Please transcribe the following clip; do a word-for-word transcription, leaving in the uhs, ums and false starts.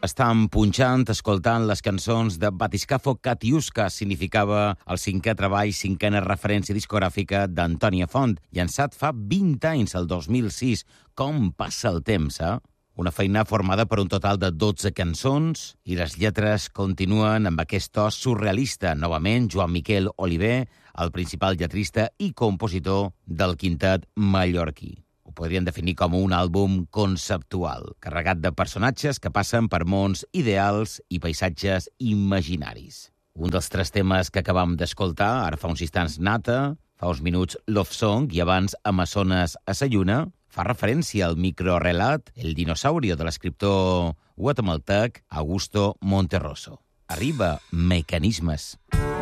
Estàvem punxant, escoltant les cançons de Batiscafo Katiuska, significava el cinquè treball, cinquena referència discogràfica d'Antònia Font, llançat fa vint anys, el dos mil sis. Com passa el temps, eh? Una feina formada per un total de dotze cançons i les lletres continuen amb aquest to surrealista. Novament, Joan Miquel Oliver, el principal lletrista i compositor del quintet mallorquí. Ho podrien definir com un àlbum conceptual, carregat de personatges que passen per mons ideals i paisatges imaginaris. Un dels tres temes que acabam d'escoltar, ara fa uns instants Nata, fa uns minuts Love Song i abans Amazones Asayuna, fa referència al microrelat El dinosaurio de l'escriptor guatemaltec Augusto Monterroso. Arriba Mecanismes.